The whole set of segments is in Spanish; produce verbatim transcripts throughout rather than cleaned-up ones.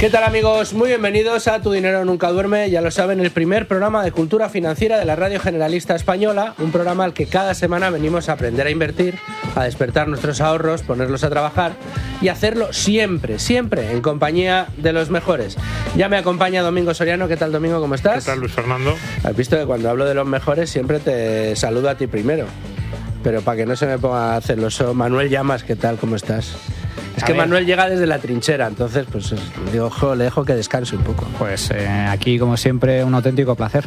¿Qué tal, amigos? Muy bienvenidos a Tu Dinero Nunca Duerme. Ya lo saben, el primer programa de cultura financiera de la Radio Generalista Española, un programa al que cada semana venimos a aprender a invertir, a despertar nuestros ahorros, ponerlos a trabajar y hacerlo siempre, siempre en compañía de los mejores. Ya me acompaña Domingo Soriano. ¿Qué tal, Domingo? ¿Cómo estás? ¿Qué tal, Luis Fernando? Has visto que cuando hablo de los mejores siempre te saludo a ti primero, pero para que no se me ponga celoso, Manuel Llamas, ¿qué tal? ¿Cómo estás? Es A que ver. Manuel llega desde la trinchera, entonces pues digo, jo, le dejo que descanse un poco. Pues eh, aquí, como siempre, un auténtico placer.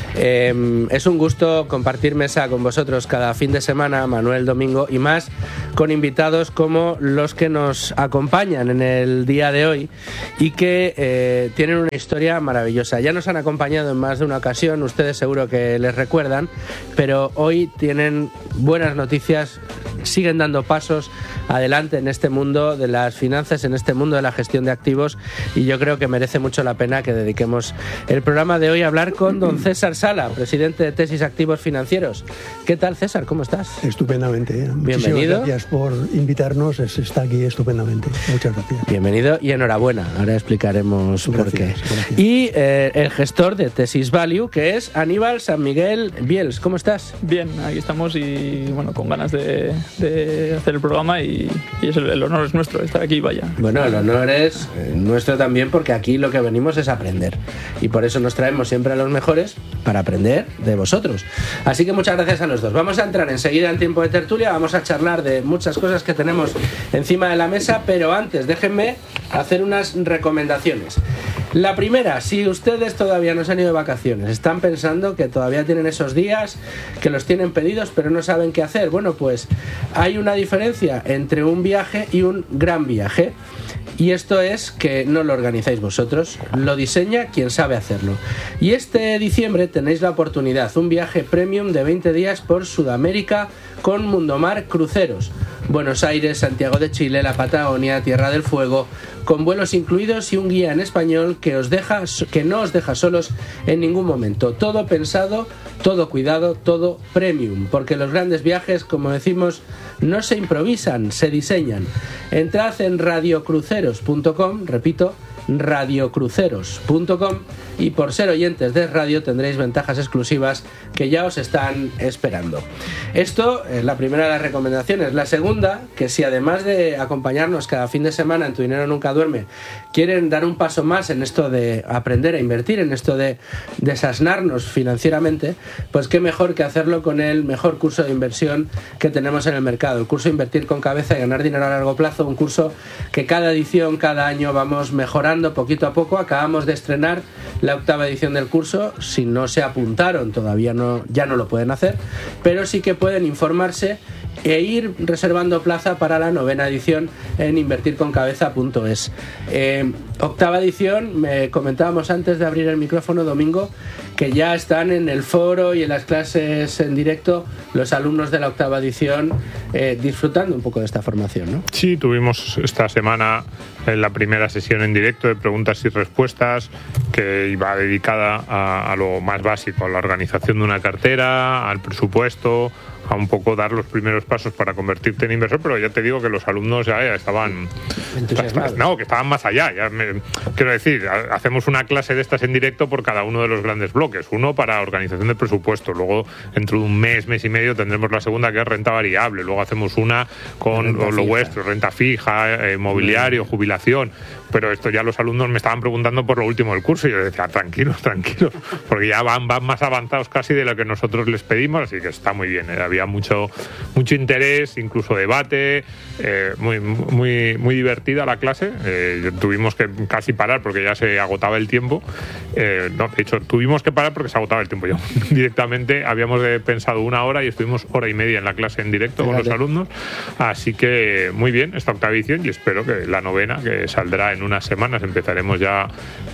Eh, es un gusto compartir mesa con vosotros cada fin de semana, Manuel, Domingo, y más con invitados como los que nos acompañan en el día de hoy y que eh, tienen una historia maravillosa. Ya nos han acompañado en más de una ocasión, ustedes seguro que les recuerdan, pero hoy tienen buenas noticias, siguen dando pasos adelante en este mundo de las finanzas, en este mundo de la gestión de activos, y yo creo que merece mucho la pena que dediquemos el programa de hoy a hablar con don César Sala, presidente de Tesis Activos Financieros. ¿Qué tal, César? ¿Cómo estás? Estupendamente. ¿eh? Muchísimas Bienvenido. gracias por invitarnos, es- está aquí estupendamente. Muchas gracias. Bienvenido y enhorabuena. Ahora explicaremos por qué. Gracias, gracias. Y eh, el gestor de Tesis Value, que es Aníbal San Miguel Biels. ¿Cómo estás? Bien, aquí estamos y bueno, con ganas de, de hacer el programa y, y es el, el honor es nuestro estar aquí, vaya. Bueno, el honor es eh, nuestro también, porque aquí lo que venimos es aprender, y por eso nos traemos siempre a los mejores para aprender de vosotros. Así que muchas gracias a los dos. Vamos a entrar enseguida en tiempo de tertulia, vamos a charlar de muchas cosas que tenemos encima de la mesa, pero antes déjenme hacer unas recomendaciones. La primera, si ustedes todavía no se han ido de vacaciones, están pensando que todavía tienen esos días, que los tienen pedidos pero no saben qué hacer, bueno, pues hay una diferencia entre un viaje y un gran viaje. Y esto es que no lo organizáis vosotros, lo diseña quien sabe hacerlo. Y este diciembre tenéis la oportunidad, un viaje premium de veinte días por Sudamérica con Mundomar Cruceros. Buenos Aires, Santiago de Chile, la Patagonia, Tierra del Fuego, con vuelos incluidos y un guía en español que os deja, que no os deja solos en ningún momento. Todo pensado, todo cuidado, todo premium, porque los grandes viajes, como decimos, no se improvisan, se diseñan. Entrad en radiocruceros punto com, repito, radiocruceros punto com, y por ser oyentes de radio tendréis ventajas exclusivas que ya os están esperando. Esto es la primera de las recomendaciones. La segunda, que si además de acompañarnos cada fin de semana en Tu Dinero Nunca Duerme, quieren dar un paso más en esto de aprender a invertir, en esto de desasnarnos financieramente, pues qué mejor que hacerlo con el mejor curso de inversión que tenemos en el mercado, el curso Invertir con Cabeza y Ganar Dinero a Largo Plazo, un curso que cada edición, cada año vamos mejorando poquito a poco. Acabamos de estrenar la octava edición del curso. Si no se apuntaron todavía, no, ya no lo pueden hacer, pero sí que pueden informarse e ir reservando plaza para la novena edición en invertir con cabeza punto es. Eh, octava edición, me comentábamos antes de abrir el micrófono, Domingo, que ya están en el foro y en las clases en directo los alumnos de la octava edición eh, disfrutando un poco de esta formación, ¿no? Sí, tuvimos esta semana en la primera sesión en directo de preguntas y respuestas, que iba dedicada a, a lo más básico, a la organización de una cartera, al presupuesto, a un poco dar los primeros pasos para convertirte en inversor, pero ya te digo que los alumnos ya, ya estaban Entusiasmados. no, que estaban más allá. Ya me, quiero decir, ha- hacemos una clase de estas en directo por cada uno de los grandes bloques. Uno para organización de presupuesto, luego dentro de un mes, mes y medio tendremos la segunda, que es renta variable, luego hacemos una con Renta lo fija. vuestro, renta fija, eh, mobiliario, jubilación. Pero esto ya los alumnos me estaban preguntando por lo último del curso y yo decía, tranquilos, tranquilos, porque ya van, van más avanzados casi de lo que nosotros les pedimos, así que está muy bien. eh. Había mucho, mucho interés, incluso debate, eh, muy, muy, muy divertida la clase. Eh, tuvimos que casi parar porque ya se agotaba el tiempo. Eh, no, de hecho, tuvimos que parar porque se agotaba el tiempo. Yo directamente habíamos eh, pensado una hora y estuvimos hora y media en la clase en directo con los alumnos. Así que muy bien esta octava edición, y espero que la novena, que saldrá en unas semanas, empezaremos ya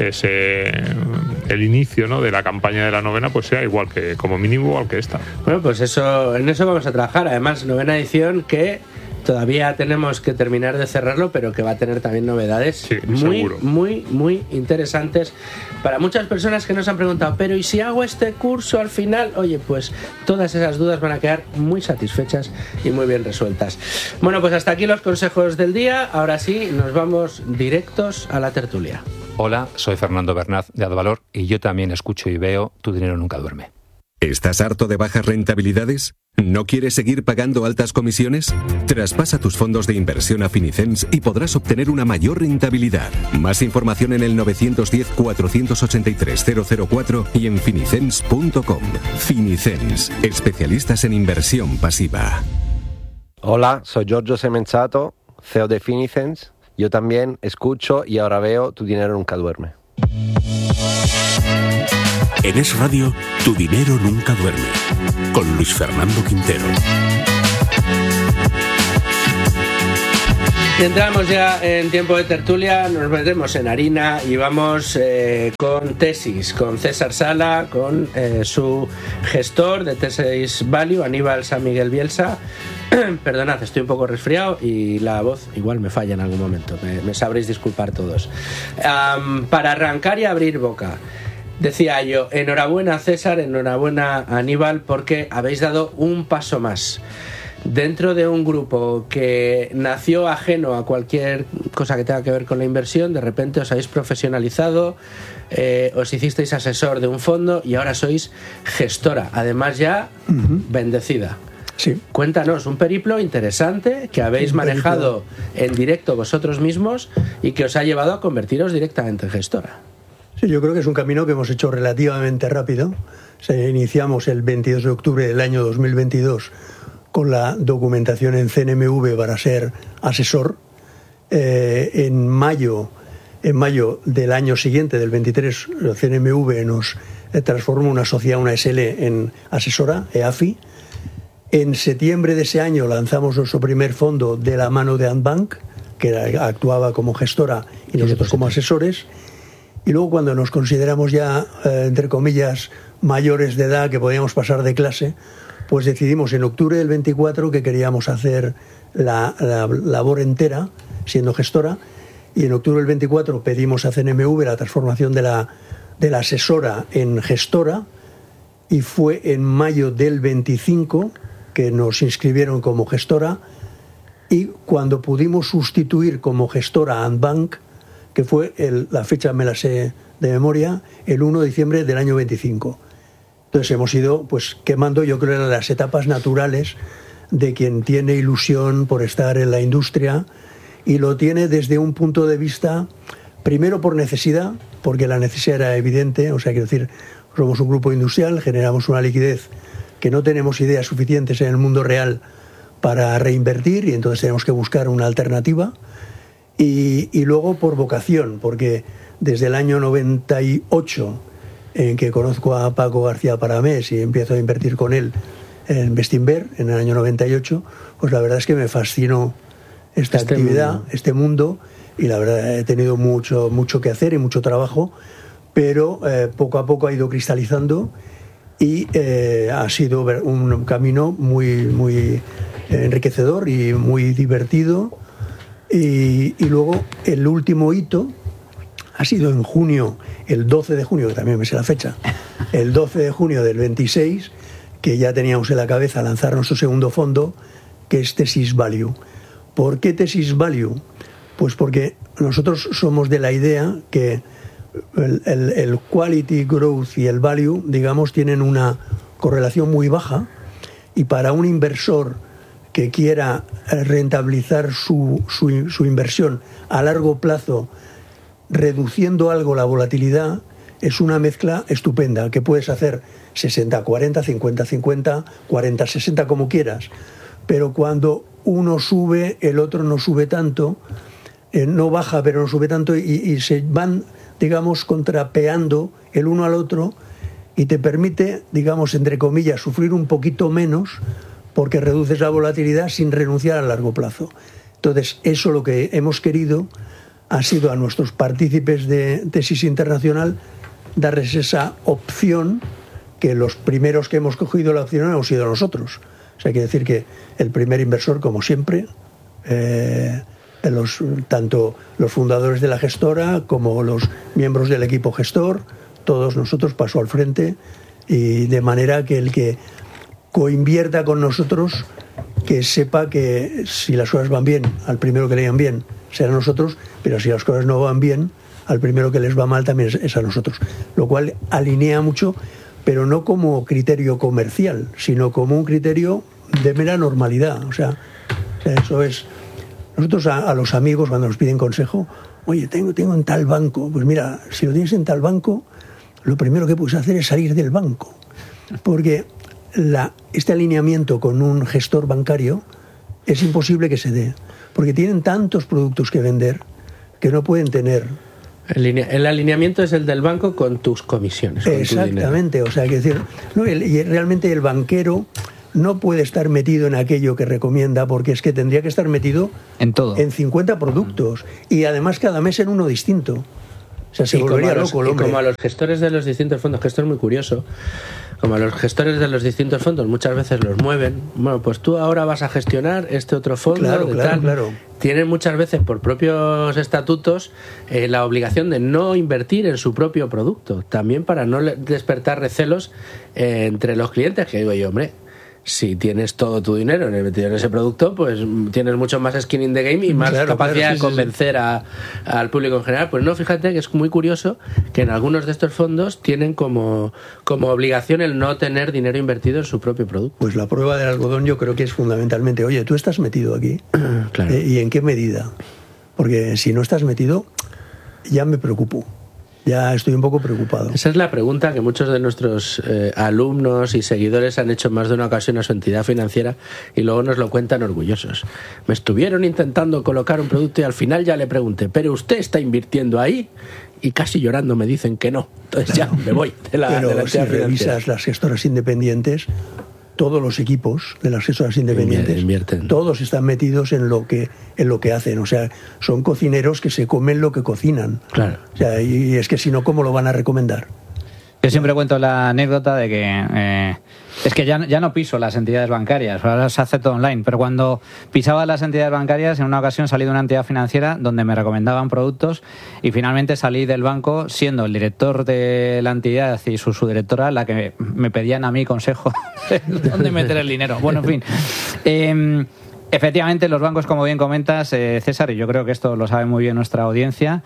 ese el inicio, ¿no?, de la campaña de la novena, pues sea igual que, como mínimo, igual que esta. Bueno, pues eso, en eso vamos a trabajar. Además, novena edición que todavía tenemos que terminar de cerrarlo, pero que va a tener también novedades Sí, muy, seguro. muy, muy interesantes para muchas personas que nos han preguntado, pero ¿y si hago este curso al final? Oye, pues todas esas dudas van a quedar muy satisfechas y muy bien resueltas. Bueno, pues hasta aquí los consejos del día. Ahora sí, nos vamos directos a la tertulia. Hola, soy Fernando Bernaz de Advalor y yo también escucho y veo Tu dinero nunca duerme. ¿Estás harto de bajas rentabilidades? ¿No quieres seguir pagando altas comisiones? Traspasa tus fondos de inversión a Finicens y podrás obtener una mayor rentabilidad. Más información en el nueve uno cero, cuatro ocho tres, cero cero cuatro y en finicens punto com. Finicens, especialistas en inversión pasiva. Hola, soy Giorgio Semenzato, C E O de Finicens. Yo también escucho y ahora veo Tu dinero nunca duerme. En Es Radio, Tu dinero nunca duerme, con Luis Fernando Quintero. Y entramos ya en tiempo de tertulia, nos metemos en harina y vamos eh, con Tesis, con César Sala, con eh, su gestor de Tesis Value, Aníbal San Miguel Bielsa. Perdonad, estoy un poco resfriado y la voz igual me falla en algún momento, me, me sabréis disculpar todos. Um, para arrancar y abrir boca, decía yo, enhorabuena César, enhorabuena Aníbal, porque habéis dado un paso más. Dentro de un grupo que nació ajeno a cualquier cosa que tenga que ver con la inversión, de repente os habéis profesionalizado, eh, os hicisteis asesor de un fondo y ahora sois gestora, además ya uh-huh. bendecida. Sí. Cuéntanos, un periplo interesante que habéis manejado en directo vosotros mismos y que os ha llevado a convertiros directamente en gestora. Sí, yo creo que es un camino que hemos hecho relativamente rápido. O sea, iniciamos el veintidós de octubre del año dos mil veintidós con la documentación en C N M V para ser asesor. Eh, en mayo, en mayo del año siguiente, del veintitrés, C N M V nos transformó una sociedad, una S L, en asesora, E A F I. En septiembre de ese año lanzamos nuestro primer fondo de la mano de Andbank, que era, actuaba como gestora y nosotros como asesores. Y luego, cuando nos consideramos ya, eh, entre comillas, mayores de edad, que podíamos pasar de clase, pues decidimos en octubre del veinticuatro que queríamos hacer la, la labor entera siendo gestora, y en octubre del veinticuatro pedimos a C N M V la transformación de la, de la asesora en gestora, y fue en mayo del veinticinco que nos inscribieron como gestora, y cuando pudimos sustituir como gestora a Andbank, que fue el, la fecha me la sé de memoria, el uno de diciembre del año veinticinco. Entonces hemos ido pues quemando, yo creo, las etapas naturales de quien tiene ilusión por estar en la industria, y lo tiene desde un punto de vista, primero por necesidad, porque la necesidad era evidente, o sea, quiero decir, somos un grupo industrial, generamos una liquidez que no tenemos ideas suficientes en el mundo real para reinvertir, y entonces tenemos que buscar una alternativa. Y, y luego por vocación, porque desde el año noventa y ocho, en que conozco a Paco García Paramés y empiezo a invertir con él en Bestinver, en el año noventa y ocho, pues la verdad es que me fascinó esta este actividad, mundo. este mundo, y la verdad he tenido mucho, mucho que hacer y mucho trabajo, pero eh, poco a poco ha ido cristalizando, y eh, ha sido un camino muy, muy enriquecedor y muy divertido. Y, y luego el último hito ha sido en junio, el doce de junio, que también me sé la fecha, el doce de junio del veintiséis, que ya teníamos en la cabeza lanzar nuestro segundo fondo, que es Tesis Value. ¿Por qué Tesis Value? Pues porque nosotros somos de la idea que el, el, el quality growth y el value, digamos, tienen una correlación muy baja, y para un inversor que quiera rentabilizar su, su, su inversión a largo plazo, reduciendo algo la volatilidad, es una mezcla estupenda, que puedes hacer sesenta cuarenta, cincuenta cincuenta, cuarenta sesenta, como quieras, pero cuando uno sube, el otro no sube tanto, eh, no baja pero no sube tanto, y, y se van, digamos, contrapeando el uno al otro, y te permite, digamos, entre comillas, sufrir un poquito menos, porque reduces la volatilidad sin renunciar a largo plazo. Entonces, eso lo que hemos querido ha sido a nuestros partícipes de Tesis Internacional darles esa opción, que los primeros que hemos cogido la opción hemos sido nosotros. O sea, quiere decir que el primer inversor, como siempre, eh, de los, tanto los fundadores de la gestora como los miembros del equipo gestor, todos nosotros, pasó al frente, y de manera que el que coinvierta con nosotros, que sepa que si las cosas van bien, al primero que le vayan bien será a nosotros, pero si las cosas no van bien, al primero que les va mal también es, es a nosotros. Lo cual alinea mucho, pero no como criterio comercial, sino como un criterio de mera normalidad. O sea, eso es... Nosotros a, a los amigos, cuando nos piden consejo, oye, tengo, tengo en tal banco, pues mira, si lo tienes en tal banco, lo primero que puedes hacer es salir del banco. Porque la, este alineamiento con un gestor bancario es imposible que se dé. Porque tienen tantos productos que vender que no pueden tener... El, linea, el alineamiento es el del banco con tus comisiones. Con Exactamente, o sea, hay que decir, no, el, y realmente el banquero no puede estar metido en aquello que recomienda, porque es que tendría que estar metido en todo, en cincuenta productos, y además cada mes en uno distinto. O sea, se y volvería como los, loco el hombre. Y como a los gestores de los distintos fondos, que esto es muy curioso, como a los gestores de los distintos fondos muchas veces los mueven, bueno, pues tú ahora vas a gestionar este otro fondo, claro, de claro, tal. claro. Tienen muchas veces por propios estatutos eh, la obligación de no invertir en su propio producto, también para no despertar recelos eh, entre los clientes, que digo yo, hombre, si tienes todo tu dinero metido en ese producto, pues tienes mucho más skin in the game y más claro, capacidad claro, sí, de convencer sí, sí. A, al público en general. Pues no, fíjate que es muy curioso que en algunos de estos fondos tienen como, como obligación el no tener dinero invertido en su propio producto. Pues la prueba del algodón yo creo que es fundamentalmente, oye, ¿tú estás metido aquí? Claro. Eh, ¿Y en qué medida? Porque si no estás metido, ya me preocupo. Ya estoy un poco preocupado. Esa es la pregunta que muchos de nuestros eh, alumnos y seguidores han hecho más de una ocasión a su entidad financiera y luego nos lo cuentan orgullosos. Me estuvieron intentando colocar un producto y al final ya le pregunté, ¿pero usted está invirtiendo ahí? Y casi llorando me dicen que no. Entonces ya me voy de la, Pero de la si entidad financiera. revisas las gestoras independientes, todos los equipos de las gestoras independientes, Invierten. todos están metidos en lo que en lo que hacen. O sea, son cocineros que se comen lo que cocinan. Claro. O sea, y es que si no, ¿cómo lo van a recomendar? Yo siempre cuento la anécdota de que eh, es que ya, ya no piso las entidades bancarias, ahora se hace todo online, pero cuando pisaba las entidades bancarias, en una ocasión salí de una entidad financiera donde me recomendaban productos y finalmente salí del banco siendo el director de la entidad y su subdirectora la que me pedían a mí consejo de dónde meter el dinero. Bueno, en fin. Eh, Efectivamente, los bancos, como bien comentas, eh, César, y yo creo que esto lo sabe muy bien nuestra audiencia,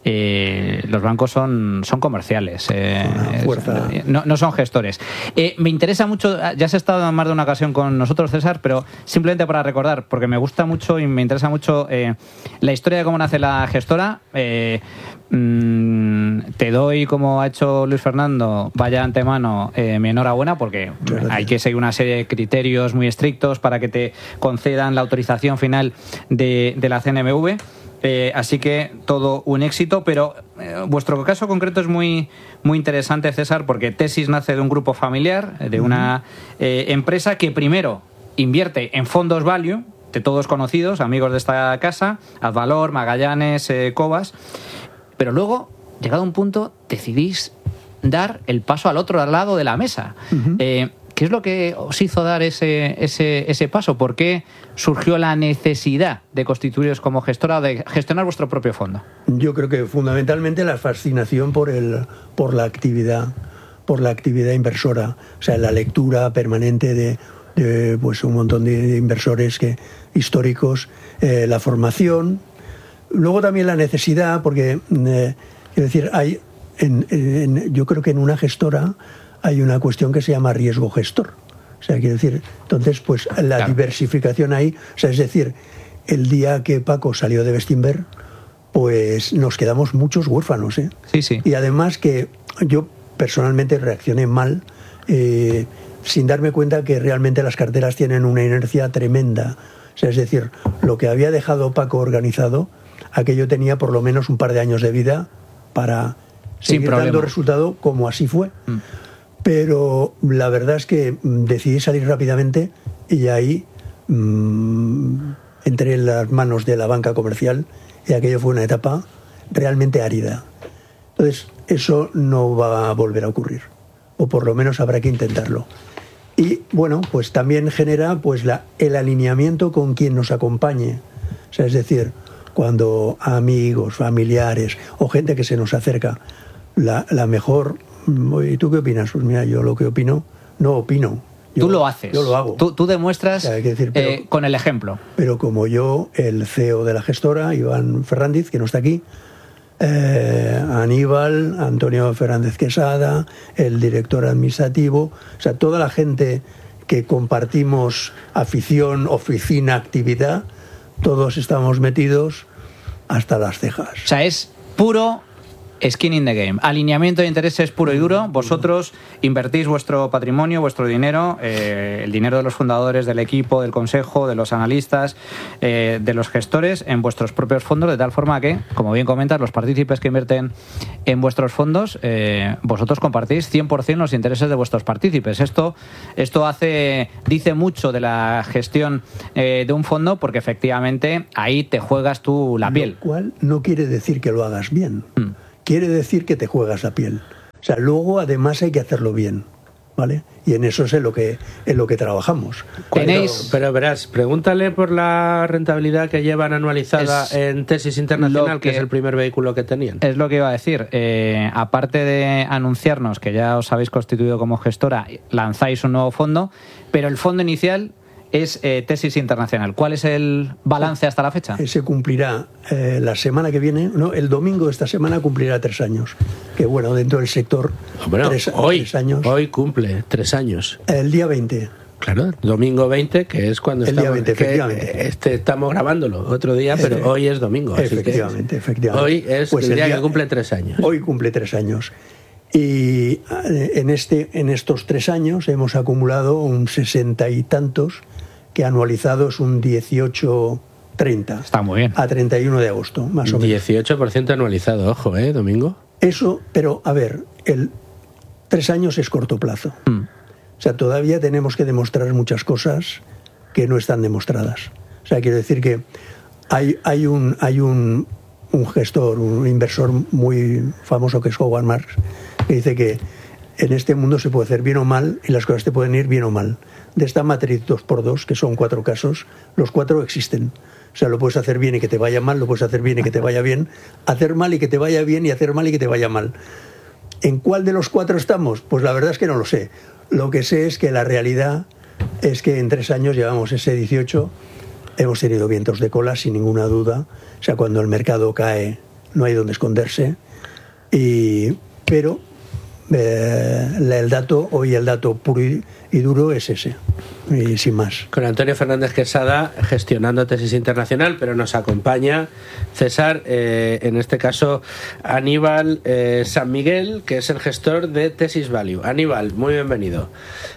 eh, los bancos son, son comerciales, eh, fuerza. no, no son gestores. Eh, me interesa mucho, ya has estado en más de una ocasión con nosotros, César, pero simplemente para recordar, porque me gusta mucho y me interesa mucho eh, la historia de cómo nace la gestora. Eh, mm, te doy, como ha hecho Luis Fernando, vaya antemano, eh, mi enhorabuena, porque Gracias. Hay que seguir una serie de criterios muy estrictos para que te concedan la autorización final de, de la C N M V. Eh, así que todo un éxito, pero eh, vuestro caso concreto es muy, muy interesante, César, porque Tesis nace de un grupo familiar, de una eh, empresa que primero invierte en fondos value, de todos conocidos, amigos de esta casa, Advalor, Magallanes, eh, Cobas, pero luego, llegado a un punto, decidís dar el paso al otro lado de la mesa. Uh-huh. Eh, ¿Qué es lo que os hizo dar ese, ese, ese paso? ¿Por qué surgió la necesidad de constituiros como gestora o de gestionar vuestro propio fondo? Yo creo que fundamentalmente la fascinación por, el, por la actividad, por la actividad inversora, o sea, la lectura permanente de, de pues un montón de inversores que, históricos, eh, la formación, luego también la necesidad, porque eh, quiero decir, hay, en, en, yo creo que en una gestora hay una cuestión que se llama riesgo gestor. O sea, quiero decir, entonces, pues la claro. diversificación ahí, o sea, es decir, el día que Paco salió de Bestinver, pues nos quedamos muchos huérfanos, ¿eh? Sí, sí. Y además que yo personalmente reaccioné mal, eh, sin darme cuenta que realmente las carteras tienen una inercia tremenda. O sea, es decir, lo que había dejado Paco organizado, aquello tenía por lo menos un par de años de vida para sin seguir problema. dando resultado, como así fue. Mm. Pero la verdad es que decidí salir rápidamente y ahí mmm, entré en las manos de la banca comercial y aquello fue una etapa realmente árida. Entonces, eso no va a volver a ocurrir, o por lo menos habrá que intentarlo. Y bueno, pues también genera pues la, el alineamiento con quien nos acompañe. O sea, es decir, cuando amigos, familiares o gente que se nos acerca, la, la mejor... ¿Y tú qué opinas? Pues mira, yo lo que opino, no opino. Tú lo haces. Yo lo hago. Tú, tú demuestras O sea, hay que decir, pero- eh, con el ejemplo. Pero como yo, el C E O de la gestora, Iván Ferrandiz, que no está aquí, eh, Aníbal, Antonio Fernández Quesada, el director administrativo, o sea, toda la gente que compartimos afición, oficina, actividad, todos estamos metidos hasta las cejas. O sea, es puro skin in the game. Alineamiento de intereses puro y duro. Vosotros invertís vuestro patrimonio, vuestro dinero, eh, el dinero de los fundadores, del equipo, del consejo, de los analistas, eh, de los gestores, en vuestros propios fondos, de tal forma que, como bien comentas, los partícipes que invierten en vuestros fondos, eh, vosotros compartís cien por ciento los intereses de vuestros partícipes. Esto, esto hace, dice mucho de la gestión eh, de un fondo, porque efectivamente ahí te juegas tú la piel. Lo cual no quiere decir que lo hagas bien. Mm. Quiere decir que te juegas la piel. O sea, luego además hay que hacerlo bien, ¿vale? Y en eso es en lo que, en lo que trabajamos. Tenéis- Pero verás, pregúntale por la rentabilidad que llevan anualizada Es en Tesis Internacional, lo que, que- es el primer vehículo que tenían. Es lo que iba a decir. Eh, aparte de anunciarnos que ya os habéis constituido como gestora, lanzáis un nuevo fondo, pero el fondo inicial es eh, Tesis Internacional. ¿Cuál es el balance hasta la fecha? Se cumplirá eh, la semana que viene, no, el domingo de esta semana cumplirá tres años. Que bueno, dentro del sector, Bueno, tres, hoy, tres años. hoy cumple tres años. El día veinte. Claro, domingo veinte, que es cuando El día estamos, veinte, que, efectivamente. eh, este, estamos grabándolo otro día, pero Eh, hoy es domingo. así que Efectivamente, efectivamente. Hoy es Pues el día que cumple tres años. Hoy cumple tres años. Y eh, en, este, en estos tres años hemos acumulado un sesenta y tantos, que anualizado es un dieciocho treinta. Está muy bien. A treinta y uno de agosto, más o menos. dieciocho por ciento anualizado, ojo, ¿eh, Domingo? Eso, pero a ver, el tres años es corto plazo. Mm. O sea, todavía tenemos que demostrar muchas cosas que no están demostradas. O sea, quiero decir que hay, hay, un, hay un, un gestor, un inversor muy famoso que es Howard Marks, que dice que en este mundo se puede hacer bien o mal y las cosas te pueden ir bien o mal. De esta matriz dos por dos, que son cuatro casos, los cuatro existen. O sea, lo puedes hacer bien y que te vaya mal, lo puedes hacer bien y que te vaya bien, hacer mal y que te vaya bien y hacer mal y que te vaya mal. ¿En cuál de los cuatro estamos? Pues la verdad es que no lo sé. Lo que sé es que la realidad es que en tres años llevamos ese dieciocho, hemos tenido vientos de cola sin ninguna duda. O sea, cuando el mercado cae no hay donde esconderse. Y, pero eh, el dato, hoy el dato puro y, y duro es ese. Y sin más. Con Antonio Fernández Quesada gestionando Tesis Internacional, pero nos acompaña César, eh, en este caso Aníbal eh, San Miguel, que es el gestor de Tesis Value. Aníbal, muy bienvenido.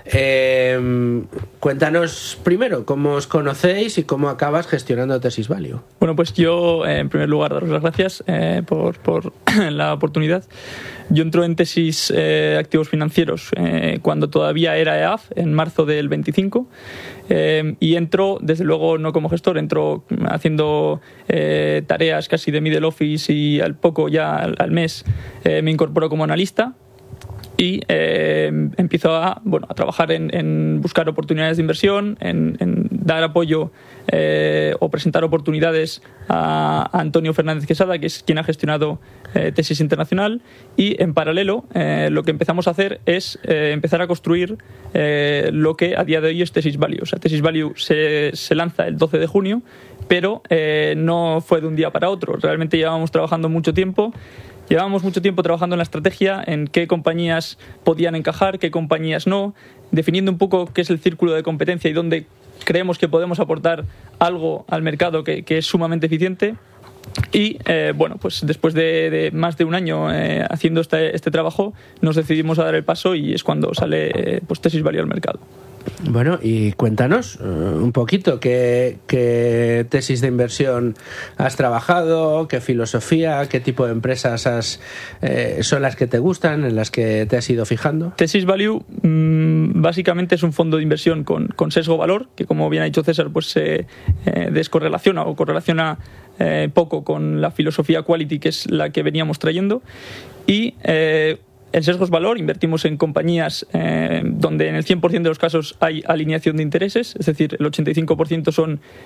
Eh, cuéntanos primero cómo os conocéis y cómo acabas gestionando Tesis Value. Bueno, pues yo, eh, en primer lugar, daros las gracias eh, por, por la oportunidad. Yo entro en Tesis eh, Activos Financieros eh, cuando todavía era E A F, en marzo del veinticinco, eh, y entro, desde luego, no como gestor, entro haciendo eh, tareas casi de middle office y al poco, ya al, al mes, eh, me incorporo como analista. Y eh, empiezo a, bueno, a trabajar en, en buscar oportunidades de inversión, en, en dar apoyo eh, o presentar oportunidades a, a Antonio Fernández Quesada, que es quien ha gestionado eh, Tesis Internacional. Y en paralelo, eh, lo que empezamos a hacer es eh, empezar a construir eh, lo que a día de hoy es Tesis Value. O sea, Tesis Value se, se lanza el doce de junio, pero eh, no fue de un día para otro. Realmente llevábamos trabajando mucho tiempo. Llevábamos mucho tiempo trabajando en la estrategia, en qué compañías podían encajar, qué compañías no, definiendo un poco qué es el círculo de competencia y dónde creemos que podemos aportar algo al mercado que, que es sumamente eficiente. Y eh, bueno, pues después de, de más de un año eh, haciendo este, este trabajo, nos decidimos a dar el paso y es cuando sale eh, pues Tesis Value al mercado. Bueno, y cuéntanos uh, un poquito qué, qué tesis de inversión has trabajado, qué filosofía, qué tipo de empresas has, eh, son las que te gustan, en las que te has ido fijando. Tesis Value mmm, básicamente es un fondo de inversión con, con sesgo valor, que como bien ha dicho César, pues se eh, descorrelaciona o correlaciona eh, poco con la filosofía quality, que es la que veníamos trayendo. Y eh, el sesgo es valor, invertimos en compañías eh, donde en el cien por ciento de los casos hay alineación de intereses, es decir, el ochenta y cinco por ciento son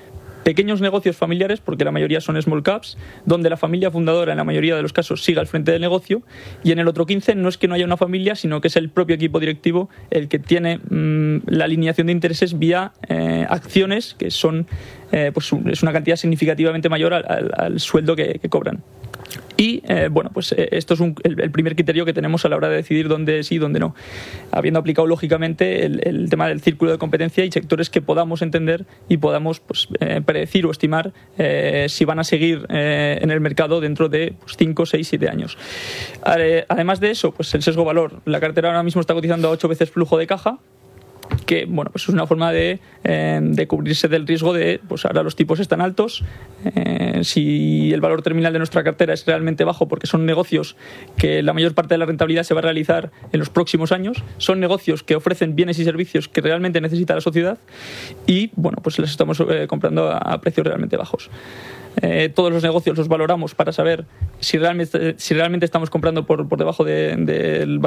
pequeños negocios familiares, porque la mayoría son small caps, donde la familia fundadora en la mayoría de los casos sigue al frente del negocio, y en el otro quince no es que no haya una familia, sino que es el propio equipo directivo el que tiene mmm, la alineación de intereses vía eh, acciones, que son eh, pues es una cantidad significativamente mayor al, al, al sueldo que, que cobran. Y eh, bueno, pues eh, esto es un, el, el primer criterio que tenemos a la hora de decidir dónde sí y dónde no, habiendo aplicado lógicamente el, el tema del círculo de competencia y sectores que podamos entender y podamos pues, eh, predecir o estimar eh, si van a seguir eh, en el mercado dentro de cinco, seis, siete años. Además de eso, pues el sesgo valor. La cartera ahora mismo está cotizando a ocho veces flujo de caja, que bueno, pues es una forma de, eh, de cubrirse del riesgo de, pues ahora los tipos están altos, eh, si el valor terminal de nuestra cartera es realmente bajo, porque son negocios que la mayor parte de la rentabilidad se va a realizar en los próximos años, son negocios que ofrecen bienes y servicios que realmente necesita la sociedad y bueno, pues les estamos eh, comprando a, a precios realmente bajos. Eh, todos los negocios los valoramos para saber si realmente, si realmente estamos comprando por, por debajo de, del valor